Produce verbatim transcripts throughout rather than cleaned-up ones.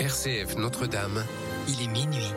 R C F Notre-Dame, il est minuit.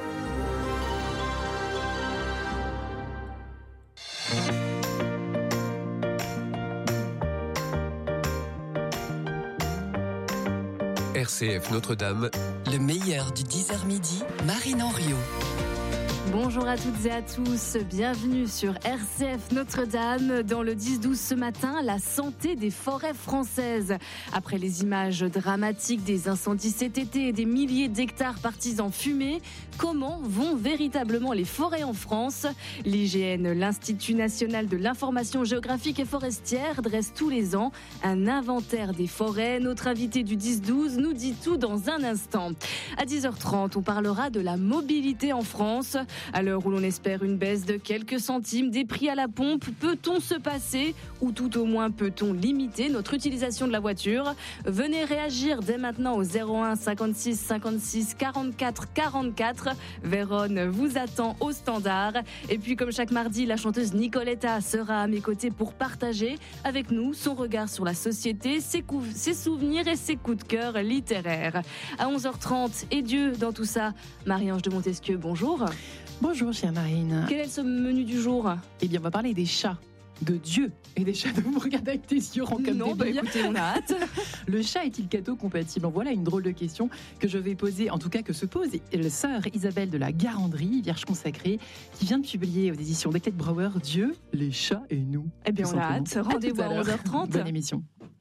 R C F Notre-Dame, le meilleur du dix heures midi, Marine Henriot. Bonjour à toutes et à tous, bienvenue sur R C F Notre-Dame. Dans le dix douze ce matin, la santé des forêts françaises. Après les images dramatiques des incendies cet été et des milliers d'hectares partis en fumée, comment vont véritablement les forêts en France ? L'I G N, l'Institut National de l'Information Géographique et Forestière, dresse tous les ans un inventaire des forêts. Notre invité du dix douze nous dit tout dans un instant. À dix heures trente, on parlera de la mobilité en France. À l'heure où l'on espère une baisse de quelques centimes des prix à la pompe, peut-on se passer ou tout au moins peut-on limiter notre utilisation de la voiture ? Venez réagir dès maintenant au zéro un cinquante-six cinquante-six quarante-quatre quarante-quatre. Vérone vous attend au standard. Et puis comme chaque mardi, la chanteuse Nicoletta sera à mes côtés pour partager avec nous son regard sur la société, ses, cou- ses souvenirs et ses coups de cœur littéraires. À onze heures trente, et Dieu dans tout ça, Marie-Ange de Montesquieu, bonjour. Bonjour, chère Marine. Quel est ce menu du jour ? Eh bien, on va parler des chats, de Dieu et des chats. De vous regarder avec tes yeux ronds comme non, des bah bières. écoutez, on a hâte. Le chat est-il catho-compatible ? Voilà une drôle de question que je vais poser, en tout cas que se pose la sœur Isabelle de la Garandrie, Vierge consacrée, qui vient de publier aux éditions d'Eclet Brouwer Dieu, les chats et nous. Eh bien, on a hâte. Rendez-vous à, à onze heures trente. Bonne émission.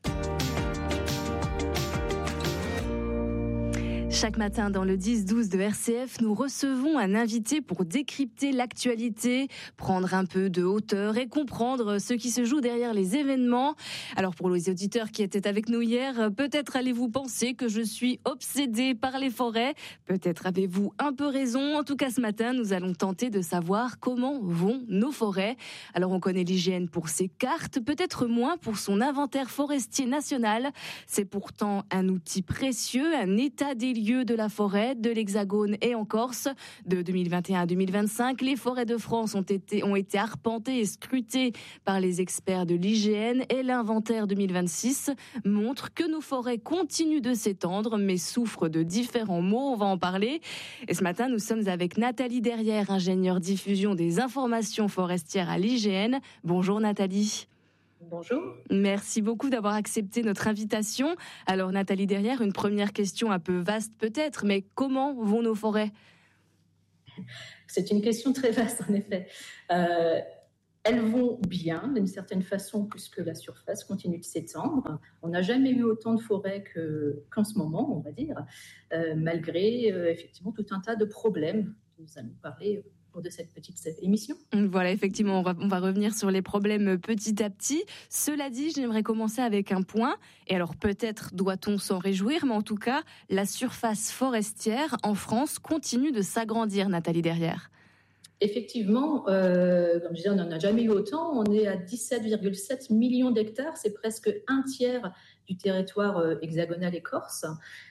Chaque matin dans le dix douze de R C F, nous recevons un invité pour décrypter l'actualité, prendre un peu de hauteur et comprendre ce qui se joue derrière les événements. Alors pour les auditeurs qui étaient avec nous hier, peut-être allez-vous penser que je suis obsédée par les forêts. Peut-être avez-vous un peu raison. En tout cas ce matin, nous allons tenter de savoir comment vont nos forêts. Alors on connaît l'I G N pour ses cartes, peut-être moins pour son inventaire forestier national. C'est pourtant un outil précieux, un état des lieux de la forêt, de l'Hexagone et en Corse. De deux mille vingt et un à deux mille vingt-cinq, les forêts de France ont été, ont été arpentées et scrutées par les experts de l'I G N et l'inventaire deux mille vingt-six montre que nos forêts continuent de s'étendre mais souffrent de différents maux. On va en parler. Et ce matin, nous sommes avec Nathalie Derrière, ingénieure diffusion des informations forestières à l'I G N. Bonjour Nathalie. Bonjour. Merci beaucoup d'avoir accepté notre invitation. Alors Nathalie Derrière, une première question un peu vaste peut-être, mais comment vont nos forêts ? C'est une question très vaste en effet. Euh, elles vont bien d'une certaine façon puisque la surface continue de s'étendre. On n'a jamais eu autant de forêts que, qu'en ce moment, on va dire, euh, malgré euh, effectivement tout un tas de problèmes. Nous allons parler de cette petite émission. Voilà, effectivement, on va, on va revenir sur les problèmes petit à petit. Cela dit, j'aimerais commencer avec un point. Et alors, peut-être doit-on s'en réjouir, mais en tout cas, la surface forestière en France continue de s'agrandir, Nathalie Derrière. Effectivement, euh, comme je disais, on n'en a jamais eu autant. On est à dix-sept virgule sept millions d'hectares. C'est presque un tiers du territoire euh, hexagonal et corse.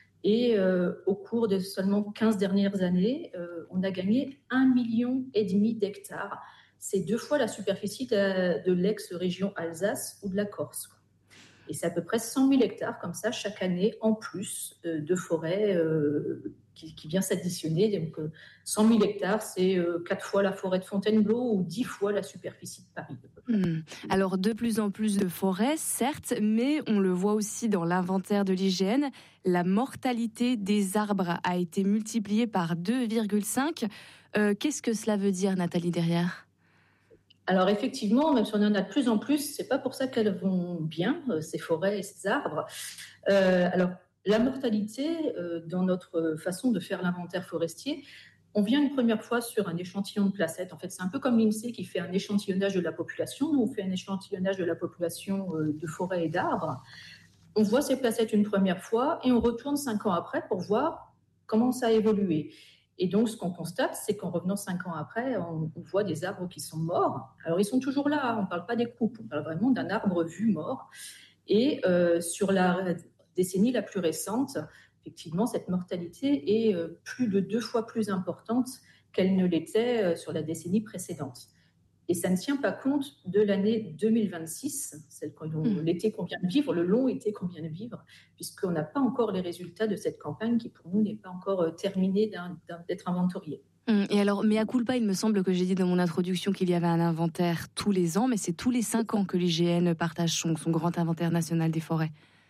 Et euh, au cours de seulement quinze dernières années, euh, on a gagné un million et demi d'hectares. C'est deux fois la superficie de, de l'ex-région Alsace ou de la Corse. Et c'est à peu près cent mille hectares comme ça chaque année en plus euh, de forêt euh, qui, qui vient s'additionner. Donc euh, cent mille hectares, c'est euh, quatre fois la forêt de Fontainebleau ou dix fois la superficie de Paris. Mmh. Alors de plus en plus de forêts, certes, mais on le voit aussi dans l'inventaire de l'I G N, la mortalité des arbres a été multipliée par deux virgule cinq. Euh, qu'est-ce que cela veut dire, Nathalie Derrière ? Alors effectivement, même si on en a de plus en plus, c'est pas pour ça qu'elles vont bien, ces forêts et ces arbres. Euh, alors la mortalité, euh, dans notre façon de faire l'inventaire forestier, on vient une première fois sur un échantillon de placettes. En fait, c'est un peu comme l'INSEE qui fait un échantillonnage de la population. Nous, on fait un échantillonnage de la population euh, de forêts et d'arbres. On voit ces placettes une première fois et on retourne cinq ans après pour voir comment ça a évolué. Et donc, ce qu'on constate, c'est qu'en revenant cinq ans après, on, on voit des arbres qui sont morts. Alors, ils sont toujours là, hein, on ne parle pas des coupes, on parle vraiment d'un arbre vu mort. Et euh, sur la décennie la plus récente, effectivement, cette mortalité est euh, plus de deux fois plus importante qu'elle ne l'était euh, sur la décennie précédente. Et ça ne tient pas compte de l'année deux mille vingt-six, celle qu'on, Mmh. l'été qu'on vient de vivre, le long été qu'on vient de vivre, puisqu'on n'a pas encore les résultats de cette campagne qui, pour nous, n'est pas encore euh, terminée d'un- d'un- d'être inventoriée. Mmh. Et alors, mea culpa, il me semble que j'ai dit dans mon introduction qu'il y avait un inventaire tous les ans, mais c'est tous les cinq ans que l'I G N partage son, son grand inventaire national des forêts.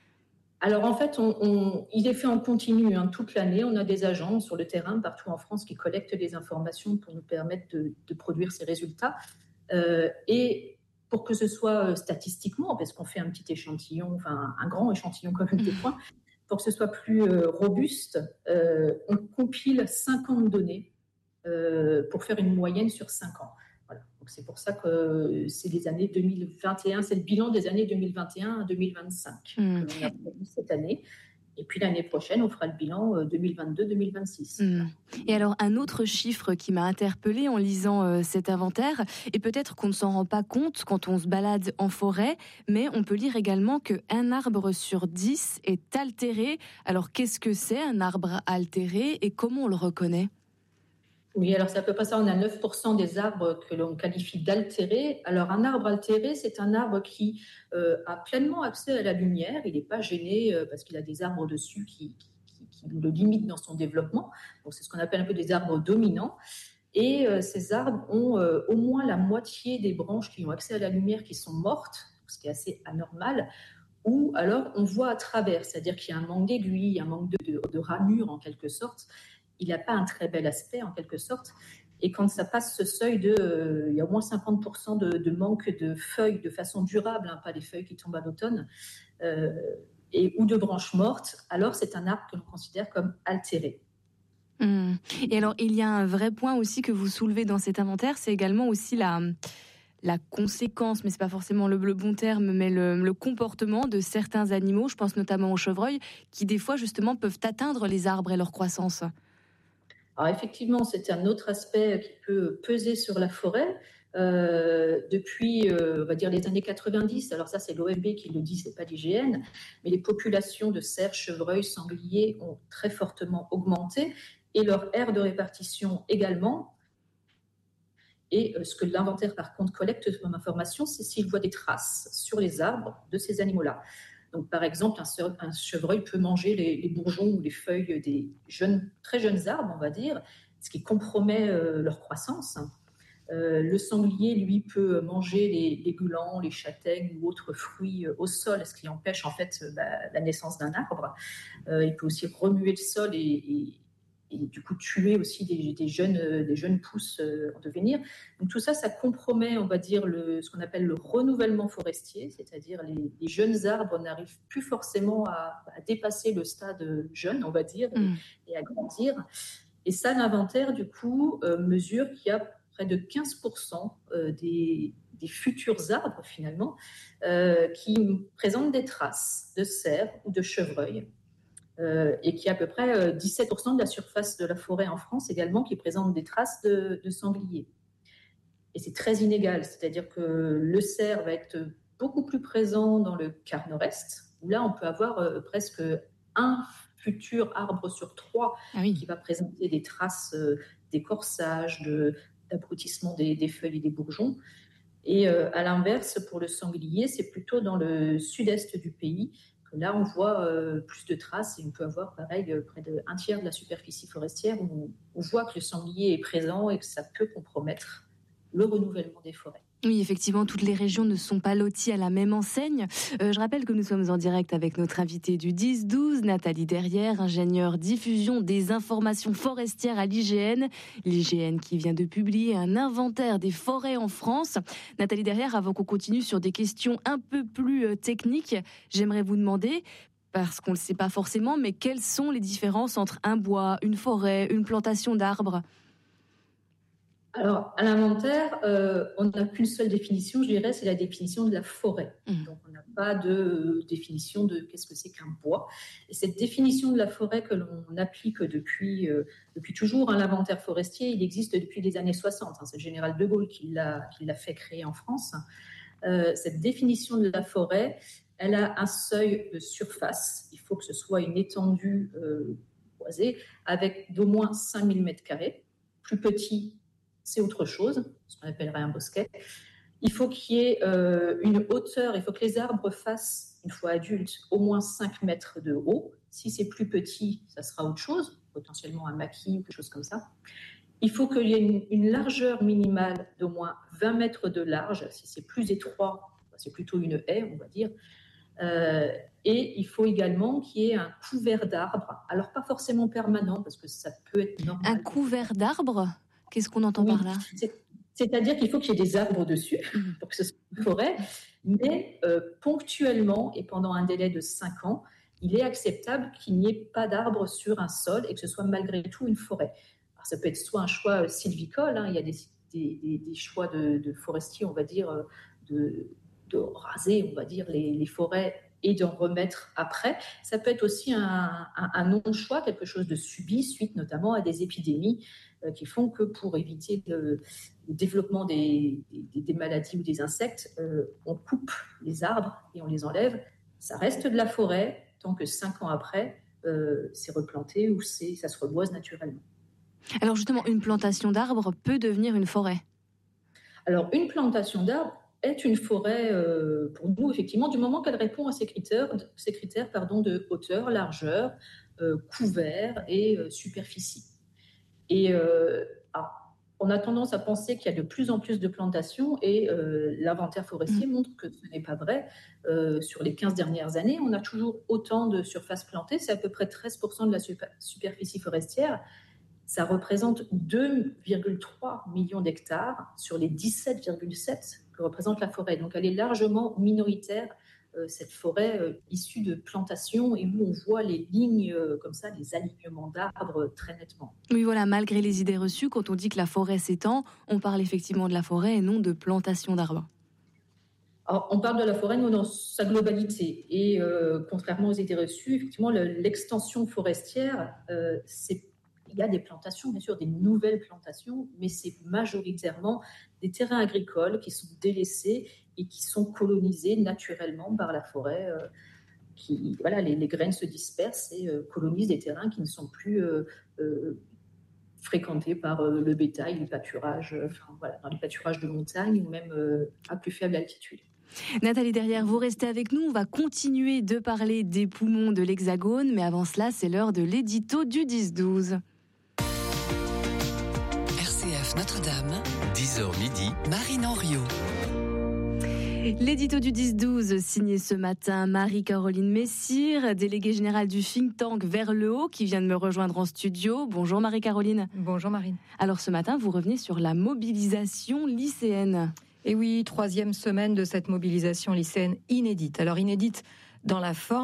Alors en fait, on, on- il est fait en continu hein, toute l'année. On a des agents sur le terrain partout en France qui collectent les informations pour nous permettre de, de produire ces résultats. Euh, et pour que ce soit euh, statistiquement, parce qu'on fait un petit échantillon, enfin un grand échantillon quand même de points, pour que ce soit plus euh, robuste, euh, on compile cinquante données euh, pour faire une moyenne sur cinq ans. Voilà. Donc c'est pour ça que c'est les années deux mille vingt et un, c'est le bilan des années deux mille vingt et un à deux mille vingt-cinq Mmh. que l'on a produit cette année. Et puis l'année prochaine, on fera le bilan euh, deux mille vingt-deux deux mille vingt-six. Mmh. Et alors, un autre chiffre qui m'a interpellée en lisant euh, cet inventaire, et peut-être qu'on ne s'en rend pas compte quand on se balade en forêt, mais on peut lire également qu'un arbre sur dix est altéré. Alors, qu'est-ce que c'est un arbre altéré et comment on le reconnaît ? Oui, alors c'est à peu près ça. On a neuf pour cent des arbres que l'on qualifie d'altérés. Alors un arbre altéré, c'est un arbre qui euh, a pleinement accès à la lumière. Il n'est pas gêné euh, parce qu'il a des arbres dessus qui, qui, qui le limitent dans son développement. Donc c'est ce qu'on appelle un peu des arbres dominants. Et euh, ces arbres ont euh, au moins la moitié des branches qui ont accès à la lumière qui sont mortes, ce qui est assez anormal. Ou alors on voit à travers, c'est-à-dire qu'il y a un manque d'aiguilles, un manque de, de, de ramures en quelque sorte. Il n'a pas un très bel aspect en quelque sorte. Et quand ça passe ce seuil de, euh, il y a au moins cinquante pour cent de, de manque de feuilles de façon durable, hein, pas les feuilles qui tombent à l'automne, euh, et, ou de branches mortes, alors c'est un arbre que l'on considère comme altéré. Mmh. Et alors, il y a un vrai point aussi que vous soulevez dans cet inventaire, c'est également aussi la, la conséquence, mais c'est pas forcément le, le bon terme, mais le, le comportement de certains animaux, je pense notamment aux chevreuils, qui des fois justement peuvent atteindre les arbres et leur croissance. Alors effectivement, c'est un autre aspect qui peut peser sur la forêt. Euh, depuis, euh, on va dire les années quatre-vingt-dix, alors ça c'est l'O M B qui le dit, c'est pas l'I G N, mais les populations de cerfs, chevreuils, sangliers ont très fortement augmenté et leur aire de répartition également. Et ce que l'inventaire par contre collecte comme information, c'est s'il voit des traces sur les arbres de ces animaux-là. Donc, par exemple, un chevreuil peut manger les, les bourgeons ou les feuilles des jeunes, très jeunes arbres, on va dire, ce qui compromet euh, leur croissance. Euh, le sanglier, lui, peut manger les, les glands, les châtaignes ou autres fruits euh, au sol, ce qui empêche en fait euh, bah, la naissance d'un arbre. Euh, il peut aussi remuer le sol et, et, et du coup tuer aussi des, des, jeunes, des jeunes pousses en devenir. Donc tout ça, ça compromet, on va dire, le, ce qu'on appelle le renouvellement forestier, c'est-à-dire les, les jeunes arbres n'arrivent plus forcément à, à dépasser le stade jeune, on va dire, mmh. et, et à grandir. Et ça, l'inventaire, du coup, euh, mesure qu'il y a près de quinze pour cent euh, des, des futurs arbres, finalement, euh, qui présentent des traces de cerfs ou de chevreuils. Euh, et qui a à peu près euh, dix-sept pour cent de la surface de la forêt en France également qui présente des traces de, de sangliers. Et c'est très inégal, c'est-à-dire que le cerf va être beaucoup plus présent dans le quart nord-est, où là on peut avoir euh, presque un futur arbre sur trois ah oui. qui va présenter des traces euh, d'écorçage, de, d'abrutissement des, des feuilles et des bourgeons. Et euh, à l'inverse, pour le sanglier, c'est plutôt dans le sud-est du pays. Là, on voit euh, plus de traces et on peut avoir, pareil, euh, près d'un tiers de la superficie forestière où on voit que le sanglier est présent et que ça peut compromettre le renouvellement des forêts. Oui, effectivement, toutes les régions ne sont pas loties à la même enseigne. Euh, je rappelle que nous sommes en direct avec notre invitée du dix douze, Nathalie Derrière, ingénieure diffusion des informations forestières à l'I G N. L'I G N qui vient de publier un inventaire des forêts en France. Nathalie Derrière, avant qu'on continue sur des questions un peu plus techniques, j'aimerais vous demander, parce qu'on ne le sait pas forcément, mais quelles sont les différences entre un bois, une forêt, une plantation d'arbres ? Alors, à l'inventaire, euh, on n'a qu'une seule définition, je dirais, c'est la définition de la forêt. Mmh. Donc, on n'a pas de euh, définition de qu'est-ce que c'est qu'un bois. Et cette définition de la forêt que l'on applique depuis, euh, depuis toujours, hein, l'inventaire forestier, il existe depuis les années soixante. Hein, c'est le général de Gaulle qui l'a, qui l'a fait créer en France. Euh, cette définition de la forêt, elle a un seuil de surface. Il faut que ce soit une étendue euh, boisée avec d'au moins cinq mille mètres carrés. Plus petit, c'est autre chose, ce qu'on appellerait un bosquet. Il faut qu'il y ait euh, une hauteur, il faut que les arbres fassent, une fois adultes, au moins cinq mètres de haut. Si c'est plus petit, ça sera autre chose, potentiellement un maquis ou quelque chose comme ça. Il faut qu'il y ait une, une largeur minimale d'au moins vingt mètres de large. Si c'est plus étroit, c'est plutôt une haie, on va dire. Euh, et il faut également qu'il y ait un couvert d'arbres. Alors, pas forcément permanent, parce que ça peut être normal. Un couvert d'arbres ? Qu'est-ce qu'on entend Oui, par là ? c'est, C'est-à-dire qu'il faut qu'il y ait des arbres dessus pour que ce soit une forêt, mais euh, ponctuellement et pendant un délai de cinq ans, il est acceptable qu'il n'y ait pas d'arbres sur un sol et que ce soit malgré tout une forêt. Alors, ça peut être soit un choix sylvicole, hein, il y a des, des, des, des choix de, de forestiers, on va dire, de, de raser, on va dire, les, les forêts et d'en remettre après. Ça peut être aussi un, un, un non-choix, quelque chose de subi, suite notamment à des épidémies euh, qui font que pour éviter le, le développement des, des, des maladies ou des insectes, euh, on coupe les arbres et on les enlève. Ça reste de la forêt tant que cinq ans après, euh, c'est replanté ou c'est, ça se reboise naturellement. Alors justement, une plantation d'arbres peut devenir une forêt. Alors une plantation d'arbres est une forêt euh, pour nous, effectivement, du moment qu'elle répond à ces critères, ces critères pardon, de hauteur, largeur, euh, couvert et euh, superficie. Et euh, alors, on a tendance à penser qu'il y a de plus en plus de plantations et euh, l'inventaire forestier mmh. montre que ce n'est pas vrai. Euh, sur les quinze dernières années, on a toujours autant de surfaces plantées, c'est à peu près treize pour cent de la super- superficie forestière. Ça représente deux virgule trois millions d'hectares sur les dix-sept virgule sept que représente la forêt. Donc elle est largement minoritaire, euh, cette forêt euh, issue de plantations et où on voit les lignes euh, comme ça, les alignements d'arbres très nettement. Oui, voilà, malgré les idées reçues, quand on dit que la forêt s'étend, on parle effectivement de la forêt et non de plantation d'arbres. Alors, on parle de la forêt nous, dans sa globalité et euh, contrairement aux idées reçues, effectivement, le, l'extension forestière, euh, c'est il y a des plantations, bien sûr, des nouvelles plantations, mais c'est majoritairement des terrains agricoles qui sont délaissés et qui sont colonisés naturellement par la forêt. Euh, qui, voilà, les, les graines se dispersent et euh, colonisent des terrains qui ne sont plus euh, euh, fréquentés par euh, le bétail, les pâturages, euh, enfin, voilà, dans les pâturages de montagne ou même euh, à plus faible altitude. Nathalie Derrière, vous restez avec nous. On va continuer de parler des poumons de l'Hexagone, mais avant cela, c'est l'heure de l'édito du dix douze. Notre-Dame, dix heures midi, Marine Henriot. L'édito du dix douze, signé ce matin Marie-Caroline Messire, déléguée générale du think tank Vers le Haut, qui vient de me rejoindre en studio. Bonjour Marie-Caroline. Bonjour Marine. Alors ce matin, vous revenez sur la mobilisation lycéenne. Et oui, troisième semaine de cette mobilisation lycéenne inédite. Alors inédite dans la forme,